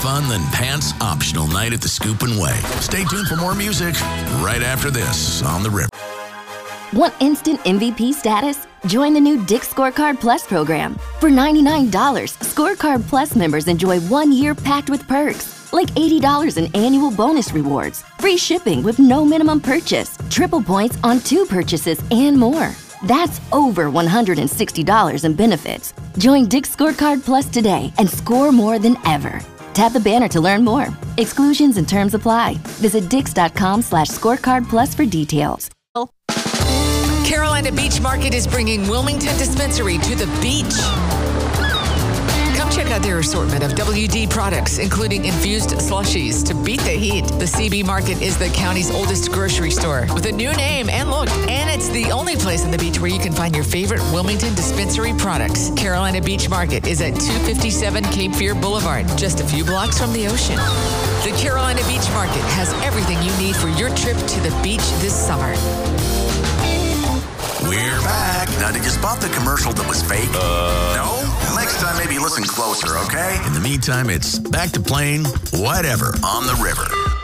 fun than pants optional night at the Scoop and Way. Stay tuned for more music right after this on the River. Want instant MVP status? Join the new Dick's Scorecard Plus program. For $99, Scorecard Plus members enjoy 1 year packed with perks, like $80 in annual bonus rewards, free shipping with no minimum purchase, triple points on 2 purchases, and more. That's over $160 in benefits. Join Dick's Scorecard Plus today and score more than ever. Tap the banner to learn more. Exclusions and terms apply. Visit dix.com/scorecardplus for details. Carolina Beach Market is bringing Wilmington Dispensary to the beach. Come check out their assortment of WD products, including infused slushies to beat the heat. The CB Market is the county's oldest grocery store with a new name and look. And it's the only place on the beach where you can find your favorite Wilmington Dispensary products. Carolina Beach Market is at 257 Cape Fear Boulevard, just a few blocks from the ocean. The Carolina Beach Market has everything you need for your trip to the beach this summer. We're back. Now, did you spot the commercial that was fake? No? Next time, maybe listen closer, okay? In the meantime, it's back to playing whatever on the River.